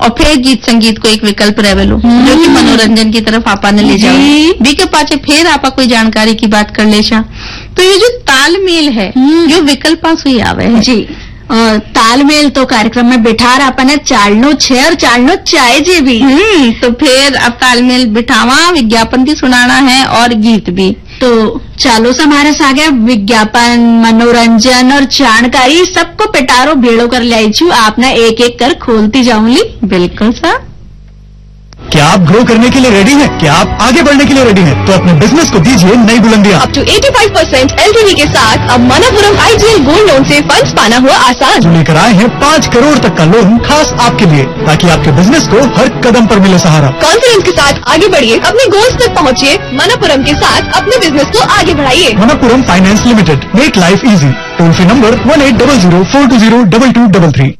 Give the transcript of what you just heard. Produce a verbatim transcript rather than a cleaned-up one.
और फिर गीत संगीत को एक विकल्प रहेलो जो कि मनोरंजन की तरफ आपा ने ले जाओ बी के पाचे फिर आपा कोई जानकारी की बात कर ले छा। तो ये जो तालमेल है जो विकल्पा से ही आवे है जी। और तालमेल तो कार्यक्रम में बिठार आपने चालनो छे और चालनो चाहे जे भी। हम्म तो फिर अब तालमेल बिठावा, विज्ञापन भी सुनाना है और गीत भी। तो चालो से हमारे सागे विज्ञापन, मनोरंजन और जानकारी सबको पिटारो भेड़ो कर लाई छू। आपने एक एक कर खोलती जाऊंगी। बिल्कुल सर। क्या आप ग्रो करने के लिए रेडी हैं? क्या आप आगे बढ़ने के लिए रेडी हैं? तो अपने बिजनेस को दीजिए नई बुलंदियां। अप टू पचासी परसेंट एलटीवी के साथ अब मनपुरम आईजीएल गोल्ड लोन से फंड्स पाना हुआ आसान। जो लेकर आए हैं पाँच करोड़ तक का लोन खास आपके लिए, ताकि आपके बिजनेस को हर कदम पर मिले सहारा। कॉन्फिडेंस के साथ आगे बढ़िए, अपने गोल्स तक पहुँचिए। मनपुरम के साथ अपने बिजनेस को आगे बढ़ाइए। Manappuram finance limited, make life easy. Toll free number one eight double zero four to zero double two double three.